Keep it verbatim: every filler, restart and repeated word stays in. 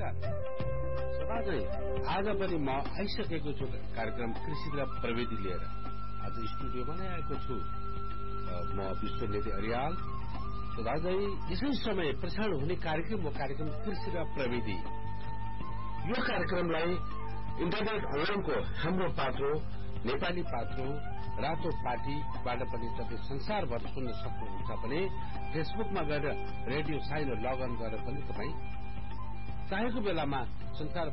नमस्कार। सदाझै आज पनि म आइसकेको छु कार्यक्रम कृषि र प्रविधि लिएर। आज स्टुडियोमा नै आएको छु म विश्वनेती अर्याल। सदाझै यसै समय प्रसारण हुने कार्यक्रम हो कार्यक्रम कृषि र प्रविधि। यो कार्यक्रमलाई इन्टरनेट अनलाइनको हाम्रो पात्रो नेपाली पात्रो रातो पार्टीबाट पनि तपाईँ संसारभर सुन्न सक्नुहुन्छ भने फेसबुकमा गएर रेडियो साइनो लगअन गरेर पनि तपाईँ चाहेको बेलामा संसार